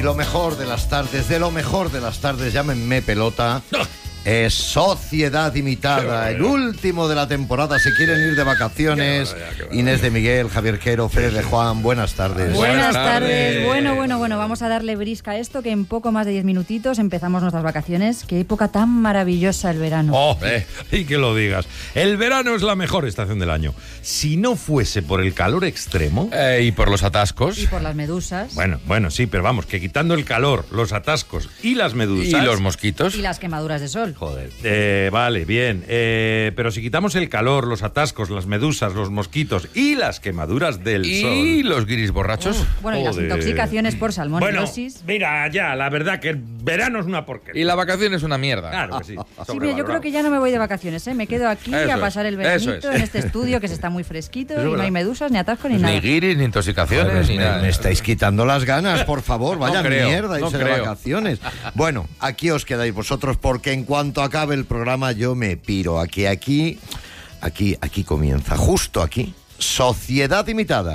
Y lo mejor de las tardes, llámenme pelota, es Sociedad Imitada, el último de la temporada. Se quieren ir de vacaciones. Inés de Miguel, Javier Quero, Fede de Juan, buenas tardes. Buenas tardes. Bueno, vamos a darle brisca a esto, que en poco más de 10 minutitos empezamos nuestras vacaciones. Qué época tan maravillosa el verano. Y que lo digas. El verano es la mejor estación del año. Si no fuese por el calor extremo... y por los atascos. Y por las medusas. Bueno, sí, pero vamos, que quitando el calor, los atascos y las medusas... Y los mosquitos. Y las quemaduras de sol. Joder, vale, bien. Pero si quitamos el calor, los atascos, las medusas, los mosquitos y las quemaduras del sol... Y los guiris borrachos. Bueno, y las intoxicaciones por salmonellosis. Bueno, mira, ya, la verdad que el verano es una porquería. Y la vacación es una mierda. Claro que sí. Sí, mira, yo creo que ya no me voy de vacaciones, ¿eh? Me quedo aquí a pasar el veranito en este estudio que se está muy fresquito y no hay medusas, ni atascos, ni nada. Ni guiris, ni intoxicaciones, ni nada. Me estáis quitando las ganas, por favor. Vaya mierda, irse de vacaciones. Bueno, aquí os quedáis vosotros porque en cuanto acabe el programa yo me piro. Aquí comienza, justo aquí, Sociedad Imitada.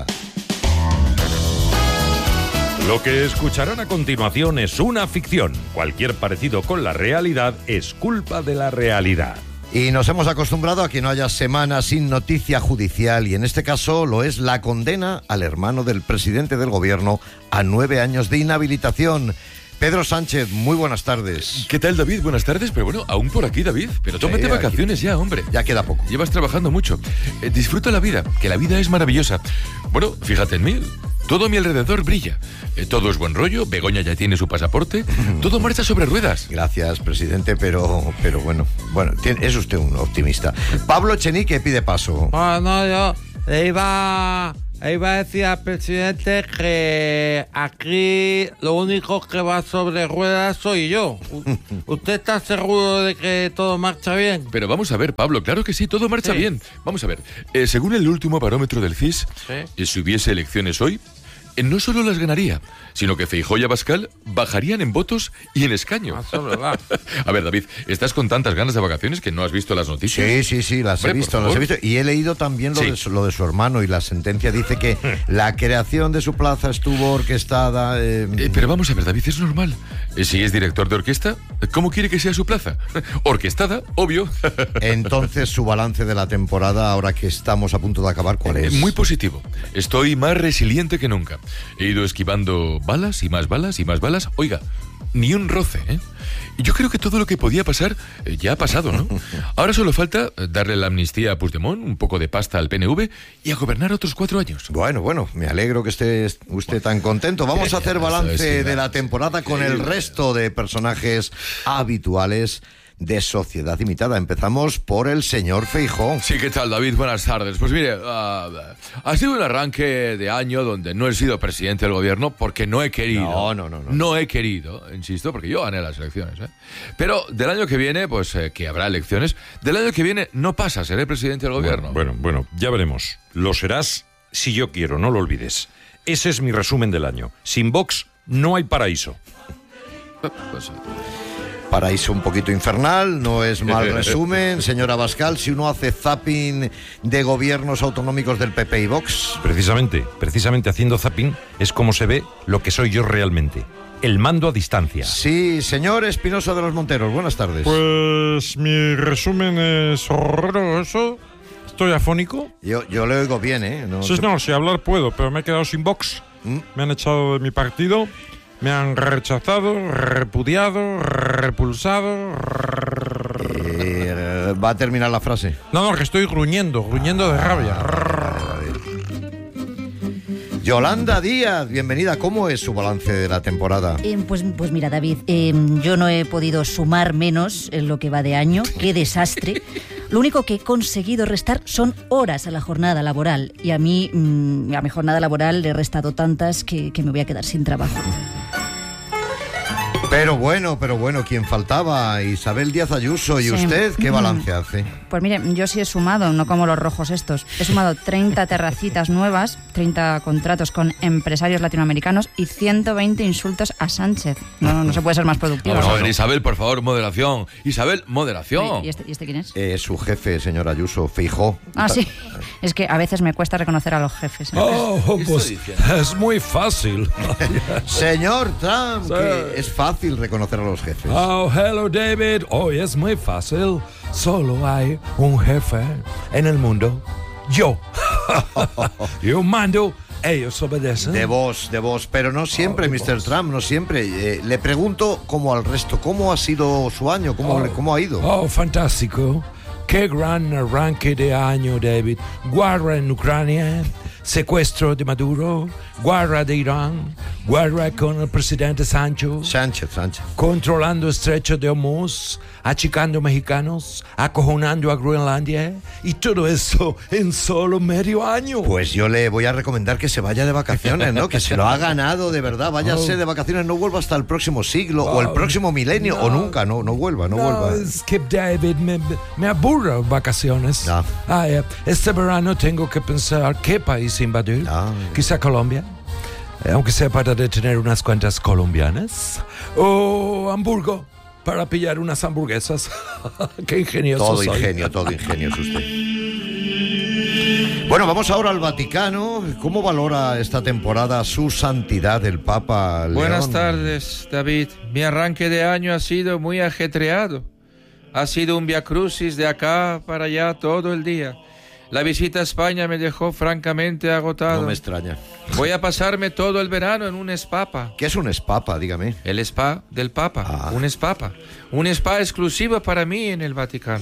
Lo que escucharán a continuación es una ficción. Cualquier parecido con la realidad es culpa de la realidad. Y nos hemos acostumbrado a que no haya semana sin noticia judicial, y en este caso lo es la condena al hermano del presidente del gobierno a 9 años de inhabilitación. Pedro Sánchez, muy buenas tardes. ¿Qué tal, David? Buenas tardes, pero bueno, aún por aquí, David. Pero tómate vacaciones ya, hombre. Ya queda poco. Llevas trabajando mucho. Disfruta la vida, que la vida es maravillosa. Bueno, fíjate en mí. Todo a mi alrededor brilla. Todo es buen rollo. Begoña ya tiene su pasaporte. Todo marcha sobre ruedas. Gracias, presidente, pero bueno, es usted un optimista. Pablo Echenique pide paso. Yo iba a decir al presidente que aquí lo único que va sobre ruedas soy yo. ¿Usted está seguro de que todo marcha bien? Pero vamos a ver, Pablo, claro que sí, todo marcha bien. Vamos a ver, según el último barómetro del CIS, si hubiese elecciones hoy, no solo las ganaría, sino que Feijóo y Abascal bajarían en votos y en escaño. A ver, David, estás con tantas ganas de vacaciones que no has visto las noticias. Sí, las he visto. Y he leído también lo de su hermano, y la sentencia dice que la creación de su plaza estuvo orquestada... Pero vamos a ver, David, es normal. Si es director de orquesta, ¿cómo quiere que sea su plaza? Orquestada, obvio. Entonces, su balance de la temporada, ahora que estamos a punto de acabar, ¿cuál es? Muy positivo. Estoy más resiliente que nunca. He ido esquivando balas y más balas y más balas. Oiga, ni un roce, ¿eh? Yo creo que todo lo que podía pasar ya ha pasado, ¿no? Ahora solo falta darle la amnistía a Puigdemont, un poco de pasta al PNV y a gobernar otros 4 años. Bueno, me alegro que esté usted tan contento. Vamos a hacer balance de la temporada con el resto de personajes habituales de Sociedad Imitada. Empezamos por el señor Feijóo. Sí, ¿qué tal, David? Buenas tardes. Pues mire, ha sido un arranque de año donde no he sido presidente del gobierno porque no he querido. No. No he querido, insisto, porque yo gané las elecciones, ¿eh? Pero del año que viene, pues que habrá elecciones, del año que viene no pasa, seré presidente del gobierno. Bueno, ya veremos. Lo serás si yo quiero, no lo olvides. Ese es mi resumen del año. Sin Vox no hay paraíso. Pues, Paraíso un poquito infernal, no es mal resumen. Señor Abascal, si uno hace zapping de gobiernos autonómicos del PP y Vox... Precisamente haciendo zapping es como se ve lo que soy yo realmente. El mando a distancia. Sí, señor Espinosa de los Monteros, buenas tardes. Pues mi resumen es horroroso. Estoy afónico. Yo le oigo bien, ¿eh? Si hablar puedo, pero me he quedado sin Vox. Me han echado de mi partido. Me han rechazado, repudiado, repulsado. ¿Va a terminar la frase? No, que estoy gruñendo de rabia. Yolanda Díaz, bienvenida. ¿Cómo es su balance de la temporada? Pues mira, David, yo no he podido sumar menos en lo que va de año. ¡Qué desastre! Lo único que he conseguido restar son horas a la jornada laboral. Y a mí, a mi jornada laboral le he restado tantas que me voy a quedar sin trabajo. Pero bueno, quien faltaba, Isabel Díaz Ayuso. ¿Y sí. Usted qué balance hace? Pues mire, yo sí he sumado, no como los rojos estos. He sumado 30 terracitas nuevas, 30 contratos con empresarios latinoamericanos y 120 insultos a Sánchez. No se puede ser más productivo. Vamos a ver, Isabel, por favor, moderación. Isabel, moderación. ¿Y este quién es? Su jefe, señor Ayuso, Feijóo. Ah, sí. Es que a veces me cuesta reconocer a los jefes. Pues es muy fácil. Señor Trump, que es fácil reconocer a los jefes. Oh, hello David. Hoy es muy fácil. Solo hay un jefe en el mundo. Yo. Yo mando, ellos obedecen. De vos, pero no siempre, Mr. Trump, no siempre. Le pregunto, como al resto, ¿cómo ha sido su año? ¿Cómo ha ido? Oh, fantástico. Qué gran arranque de año, David. Guerra en Ucrania, secuestro de Maduro, guerra de Irán, guerra con el presidente Sánchez. Controlando estrecho de Hormuz, achicando mexicanos, acojonando a Groenlandia, y todo eso en solo medio año. Pues yo le voy a recomendar que se vaya de vacaciones, ¿no? Que se lo ha ganado de verdad. Váyase de vacaciones, no vuelva hasta el próximo siglo o el próximo milenio o nunca, no vuelva. Es que David, me aburro vacaciones. Este verano tengo que pensar qué país invadir. Quizá Colombia, aunque sea para detener unas cuantas colombianas, o Hamburgo para pillar unas hamburguesas. Qué ingenioso todo soy. Todo ingenio es usted. Bueno, vamos ahora al Vaticano. ¿Cómo valora esta temporada su santidad el Papa León? Buenas tardes, David. Mi arranque de año ha sido muy ajetreado. Ha sido un viacrucis de acá para allá todo el día. La visita a España me dejó francamente agotado. No me extraña. Voy a pasarme todo el verano en un espapa. ¿Qué es un espapa? Dígame. El spa del Papa. Un espapa. Un spa exclusivo para mí en el Vaticano.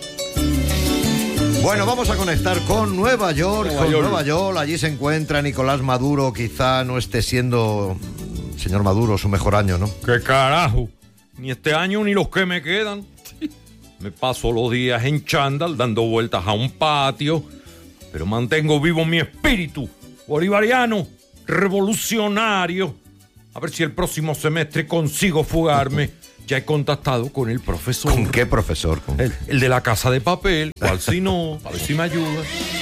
Bueno, vamos a conectar con Nueva York. Allí se encuentra Nicolás Maduro. Quizá no esté siendo, señor Maduro, su mejor año, ¿no? ¡Qué carajo! Ni este año ni los que me quedan. Me paso los días en chándal dando vueltas a un patio, pero mantengo vivo mi espíritu bolivariano, revolucionario. A ver si el próximo semestre consigo fugarme. Ya he contactado con el profesor. ¿Con qué profesor? El de la Casa de Papel. ¿Cuál si no? A ver si me ayuda.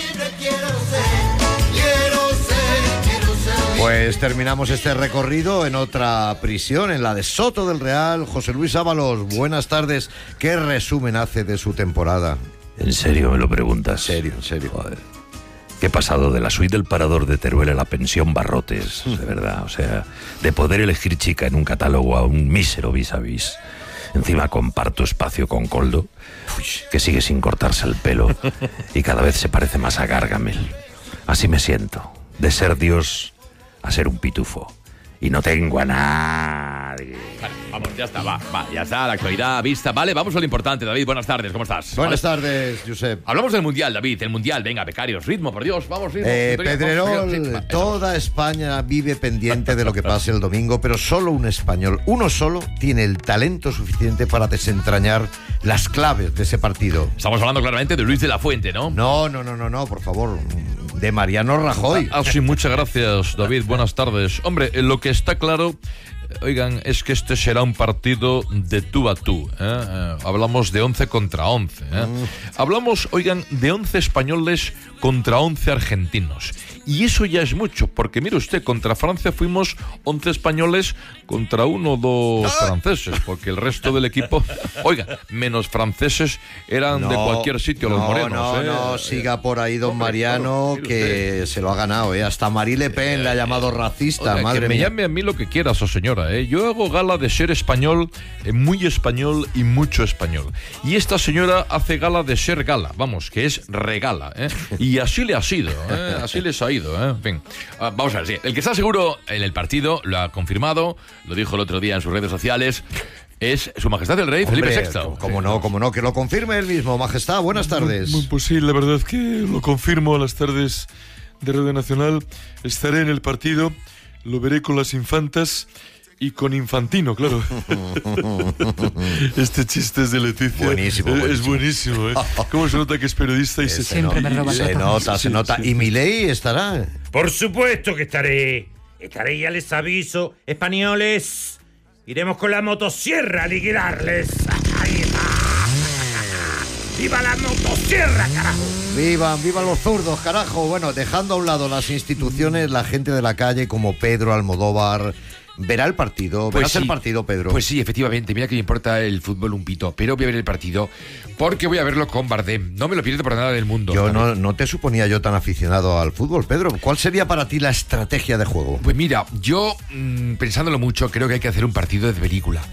Pues terminamos este recorrido en otra prisión, en la de Soto del Real. José Luis Ábalos, buenas tardes. ¿Qué resumen hace de su temporada? ¿En serio me lo preguntas? En serio. Joder. ¿Qué he pasado de la suite del Parador de Teruel a la pensión Barrotes? De verdad, o sea, de poder elegir chica en un catálogo a un mísero vis-a-vis. Encima comparto espacio con Coldo, que sigue sin cortarse el pelo y cada vez se parece más a Gargamel. Así me siento, de ser Dios a ser un pitufo. Y no tengo a nadie. Vale, vamos, ya está, ya está, la actualidad vista. Vale, vamos a lo importante, David, buenas tardes, ¿cómo estás? Buenas tardes, Josep. Hablamos del Mundial, David, el Mundial, venga, becarios, ritmo, por Dios, vamos, ritmo. Pedrerol, toda España vive pendiente de lo que pase el domingo, pero solo un español, uno solo, tiene el talento suficiente para desentrañar las claves de ese partido. Estamos hablando claramente de Luis de la Fuente, ¿no? No, por favor, de Mariano Rajoy. Sí, muchas gracias, David, buenas tardes. Hombre, lo que está claro, oigan, es que este será un partido de tú a tú. Hablamos de 11 contra 11. Hablamos, oigan, de 11 españoles contra 11 argentinos. Y eso ya es mucho, porque mire usted, contra Francia fuimos 11 españoles contra 1 o 2 franceses, porque el resto del equipo, oiga, menos franceses eran de cualquier sitio, los morenos. No siga por ahí, don Mariano, claro, que se lo ha ganado, Hasta Marie Le Pen le ha llamado racista, oiga, madre que me mía. llame a mí lo que quiera, esa señora, Yo hago gala de ser español, muy español y mucho español. Y esta señora hace gala de ser gala, vamos, que es regala, Y así le ha sido, así les ha ido, En fin, vamos a ver, sí. El que está seguro en el partido lo ha confirmado, lo dijo el otro día en sus redes sociales, es Su Majestad el Rey, Hombre, Felipe VI. Cómo no, que lo confirme él mismo. Majestad, buenas tardes. Pues sí, la verdad es que lo confirmo a las tardes de Radio Nacional. Estaré en el partido, lo veré con las infantas y con Infantino, claro. Este chiste es de Leticia. Buenísimo. Es buenísimo, ¿Cómo se nota que es periodista y se nota. ¿Y Milei estará? Por supuesto que estaré. Ya les aviso, españoles. iremos con la motosierra a liquidarles. Ahí está. ¡Viva la motosierra, carajo! ¡Vivan los zurdos, carajo! Bueno, dejando a un lado las instituciones, la gente de la calle como Pedro Almodóvar verá el partido. ¿Verás el partido, Pedro? Pues sí, efectivamente. Mira que me importa el fútbol un pito, pero voy a ver el partido porque voy a verlo con Bardem. No me lo pierdo por nada del mundo. Yo no te suponía yo tan aficionado al fútbol, Pedro. ¿Cuál sería para ti la estrategia de juego? Pues mira, yo, pensándolo mucho, creo que hay que hacer un partido de película.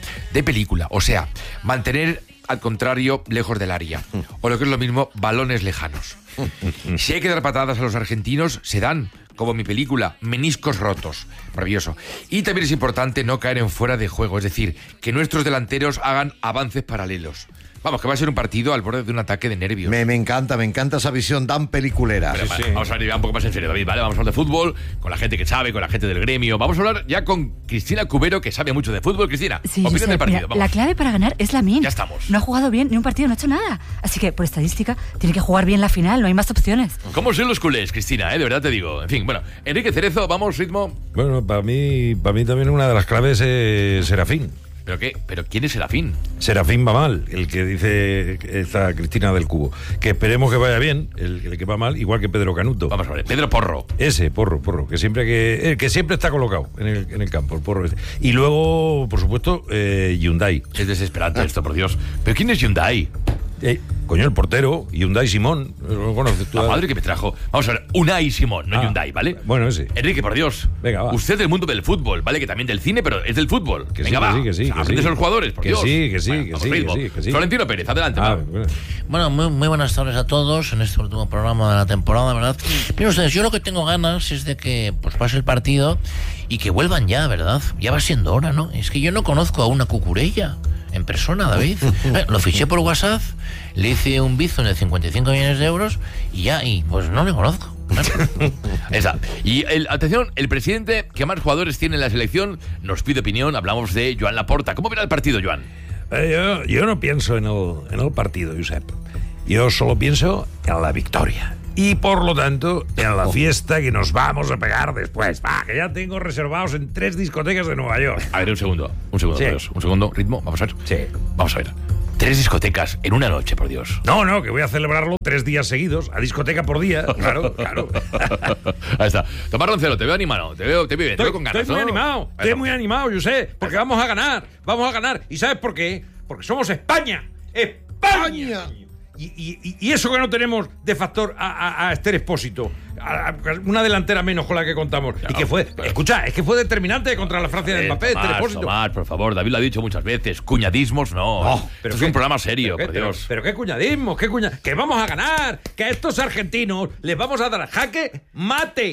O sea, mantener al contrario lejos del área. O lo que es lo mismo, balones lejanos. Si hay que dar patadas a los argentinos, se dan, como mi película, meniscos rotos. Maravilloso. Y también es importante no caer en fuera de juego, es decir, que nuestros delanteros hagan avances paralelos. Vamos, que va a ser un partido al borde de un ataque de nervios. Me encanta esa visión tan peliculera. Pero, vamos a hablar un poco más en serio, David, ¿vale? Vamos a hablar de fútbol, con la gente que sabe, con la gente del gremio. Vamos a hablar ya con Cristina Cubero, que sabe mucho de fútbol. Cristina, opinión del partido. Mira, la clave para ganar es Lamine. Ya estamos. No ha jugado bien ni un partido, no ha hecho nada. Así que, por estadística, tiene que jugar bien la final, no hay más opciones. ¿Cómo son los culés, Cristina? De verdad te digo. En fin, bueno, Enrique Cerezo, vamos, ritmo. Bueno, para mí también una de las claves es Serafín. ¿Pero qué? ¿Pero quién es Serafín? Serafín va mal, el que dice esta Cristina del Cubo. Que esperemos que vaya bien, el que va mal, igual que Pedro Canuto. Vamos a ver, Pedro Porro. Ese, Porro, que siempre está colocado en el campo, el Porro ese. Y luego, por supuesto, Hyundai. Es desesperante esto, por Dios. ¿Pero quién es Hyundai? Coño, el portero, Hyundai Simón. ¿Lo conoces tú? La madre que me trajo. Vamos a ver, Unai Simón, no Hyundai, ¿vale? Bueno, ese. Enrique, por Dios. Venga, va. Usted del mundo del fútbol, ¿vale? Que también del cine, pero es del fútbol. Venga, va. Que sí. Aprendes a los jugadores, por Dios. Que sí. Florentino Pérez, adelante. Bueno, muy buenas tardes a todos en este último programa de la temporada, ¿verdad? Miren ustedes, yo lo que tengo ganas es de que pues pase el partido y que vuelvan ya, ¿verdad? Ya va siendo hora, ¿no? Es que yo no conozco a una Cucurella en persona, David. Lo fiché por WhatsApp, le hice un bizum de 55 millones de euros y pues no le conozco. Esa. Y atención, el presidente que más jugadores tiene en la selección nos pide opinión. Hablamos de Joan Laporta. ¿Cómo verá el partido, Joan? Yo no pienso en el partido, Josep. Yo solo pienso en la victoria. Y por lo tanto, en la fiesta que nos vamos a pegar después. Que ya tengo reservados en 3 discotecas de Nueva York. A ver, un segundo, sí. Un segundo, ritmo, vamos a ver. Sí. Vamos a ver. 3 discotecas en una noche, por Dios. No, que voy a celebrarlo 3 días seguidos, a discoteca por día. Claro. Ahí está. Tomás Roncero, te veo animado, te veo con ganas. Estoy muy animado, yo sé, porque vamos a ganar. ¿Y sabes por qué? Porque somos España. ¡España! Y eso que no tenemos de factor a Esther Expósito, una delantera menos con la que contamos. Claro, y que fue, escucha, es que fue determinante contra la Francia de Mbappé, Esther Expósito. Tomás, por favor, David lo ha dicho muchas veces, cuñadismos no. Pero es un programa serio, por Dios. Pero qué cuñadismos, que vamos a ganar, que a estos argentinos les vamos a dar jaque mate.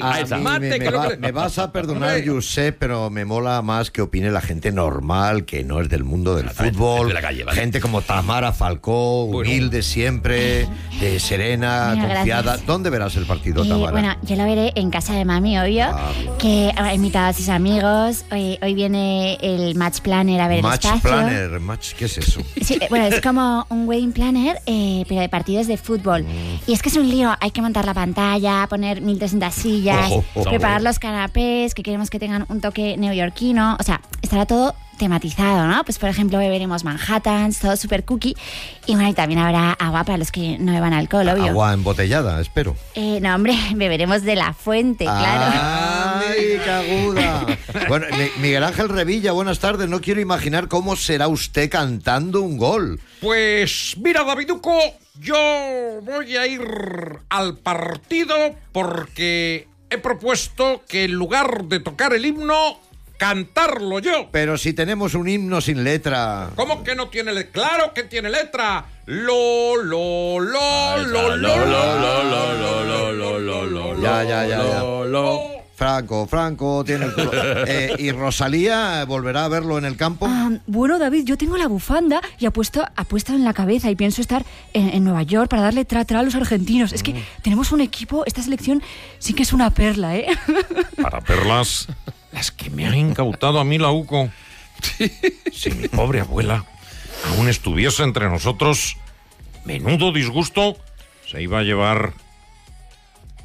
Me vas a perdonar, Josep, pero me mola más que opine la gente normal, que no es del mundo del fútbol. De la calle, ¿vale? Gente como Tamara Falcó, humilde siempre, serena, confiada. Gracias. ¿Dónde verás el partido, Tamara? Bueno, yo lo veré en casa de mami, obvio, que ha invitado a sus amigos. Hoy viene el match planner a ver el espacio. ¿Qué es eso? Sí, bueno, es como un wedding planner, pero de partidos de fútbol. Y es que es un lío, hay que montar la pantalla, poner 1.200 sillas, preparar los canapés, que queremos que tengan un toque neoyorquino. O sea, estará todo tematizado, ¿no? Pues por ejemplo, beberemos Manhattans, todo súper cookie. Y bueno, y también habrá agua para los que no beban alcohol, obvio. Agua embotellada, espero. No, hombre, beberemos de la fuente, claro. ¡Ay, qué aguda! Bueno, Miguel Ángel Revilla, buenas tardes. No quiero imaginar cómo será usted cantando un gol. Pues mira, Daviduco, yo voy a ir al partido porque he propuesto que en lugar de tocar el himno, cantarlo yo. Pero si tenemos un himno sin letra. ¿Cómo que no tiene letra? ¡Claro que tiene letra! Ya. Franco tiene el culo. ¿Y Rosalía volverá a verlo en el campo? Bueno, David, yo tengo la bufanda y apuesto en la cabeza y pienso estar en Nueva York para darle tra a los argentinos. Es que tenemos un equipo, esta selección sí que es una perla, ¿eh? Para perlas, las que me han incautado a mí la UCO. Si mi pobre abuela aún estuviese entre nosotros, menudo disgusto se iba a llevar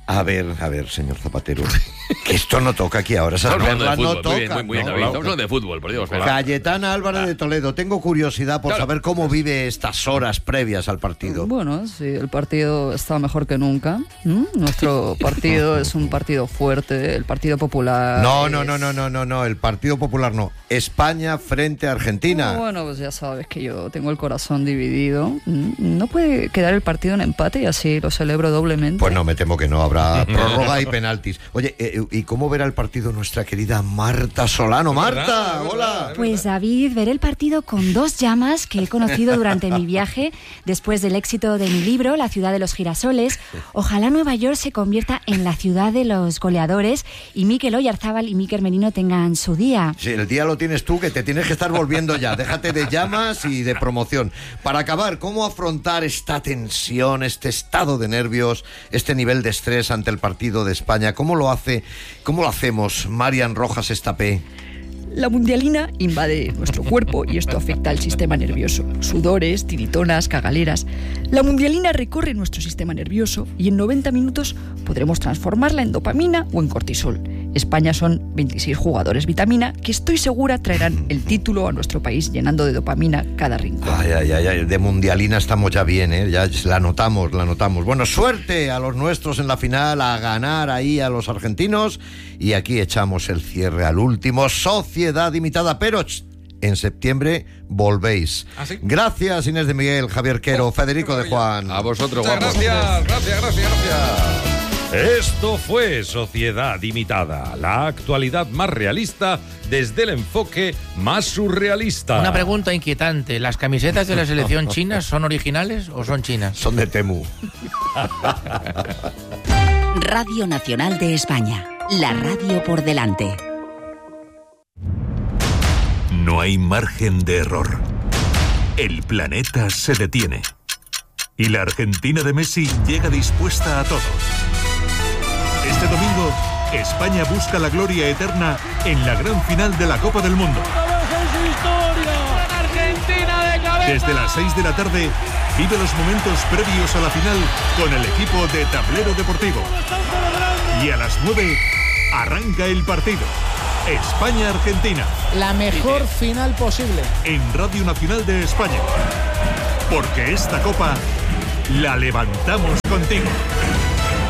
A ver, señor Zapatero, que esto no toca aquí ahora. Estamos hablando de fútbol, no toca, muy bien, David. Estamos hablando de fútbol, por Dios. Cayetana Álvarez de Toledo, tengo curiosidad por saber cómo vive estas horas previas al partido. Bueno, sí, el partido está mejor que nunca. Nuestro partido es un partido fuerte, el Partido Popular. No, el Partido Popular no. España frente a Argentina. Bueno, pues ya sabes que yo tengo el corazón dividido. No puede quedar el partido en empate y así lo celebro doblemente. Pues no, me temo que no habrá prórroga y penaltis. Oye, ¿y cómo verá el partido nuestra querida Marta Solano? Marta, hola. Pues David, veré el partido con dos llamas que he conocido durante mi viaje después del éxito de mi libro, La ciudad de los girasoles. Ojalá Nueva York se convierta en la ciudad de los goleadores y Mikel Oyarzábal y Mikel Merino tengan su día. Sí, el día lo tienes tú, que te tienes que estar volviendo ya. Déjate de llamas y de promoción. Para acabar, ¿cómo afrontar esta tensión, este estado de nervios, este nivel de estrés ante el partido de España? ¿Cómo lo hacemos, Marian Rojas Estapé? La mundialina invade nuestro cuerpo y esto afecta al sistema nervioso. Sudores, tiritonas, cagaleras. La mundialina recorre nuestro sistema nervioso y en 90 minutos podremos transformarla en dopamina o en cortisol. España son 26 jugadores vitamina que estoy segura traerán el título a nuestro país llenando de dopamina cada rincón. Ay, de mundialina estamos ya bien, ¿eh? Ya la notamos. Bueno, suerte a los nuestros en la final, a ganar ahí a los argentinos, y aquí echamos el cierre al último. Sociedad Imitada, pero en septiembre volvéis. ¿Ah, sí? Gracias, Inés de Miguel, Javier Quero, Federico de Juan. A vosotros, guapos. Gracias. Esto fue Sociedad Imitada, la actualidad más realista desde el enfoque más surrealista. Una pregunta inquietante, ¿las camisetas de la selección china son originales o son chinas? Son de Temu. Radio Nacional de España, la radio por delante. No hay margen de error. El planeta se detiene. Y la Argentina de Messi llega dispuesta a todo. Este domingo, España busca la gloria eterna en la gran final de la Copa del Mundo. Desde las 6 de la tarde, vive los momentos previos a la final con el equipo de Tablero Deportivo. Y a las 9, arranca el partido. España-Argentina. La mejor final posible. En Radio Nacional de España. Porque esta copa la levantamos contigo.